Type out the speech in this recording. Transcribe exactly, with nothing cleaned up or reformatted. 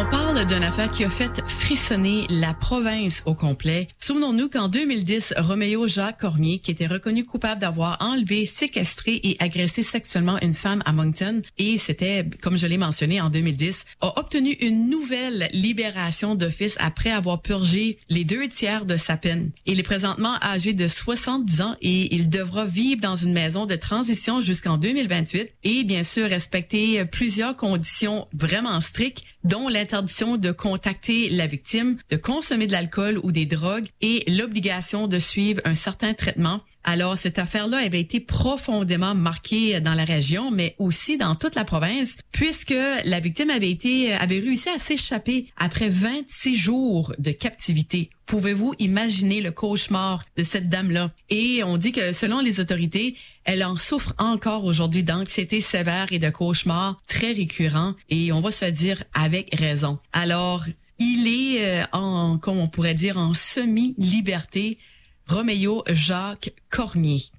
parle d'une affaire qui a fait frissonner la province au complet. Souvenons-nous qu'en deux mille dix, Roméo Jacques Cormier, qui était reconnu coupable d'avoir enlevé, séquestré et agressé sexuellement une femme à Moncton, et c'était, comme je l'ai mentionné, en deux mille dix, a obtenu une nouvelle libération d'office après avoir purgé les deux tiers de sa peine. Il est présentement âgé de soixante-dix ans et il devra vivre dans une maison de transition jusqu'en deux mille vingt-huit et bien sûr respecter plusieurs conditions vraiment strictes, dont l'interdiction de contacter la victime, de consommer de l'alcool ou des drogues et l'obligation de suivre un certain traitement. Alors, cette affaire-là avait été profondément marquée dans la région, mais aussi dans toute la province, puisque la victime avait été, avait réussi à s'échapper après vingt-six jours de captivité. Pouvez-vous imaginer le cauchemar de cette dame-là? Et on dit que selon les autorités, elle en souffre encore aujourd'hui d'anxiété sévère et de cauchemars très récurrents. Et on va se dire avec raison. Alors, il est euh, en, comme on pourrait dire, en semi-liberté, Roméo Jacques Cormier.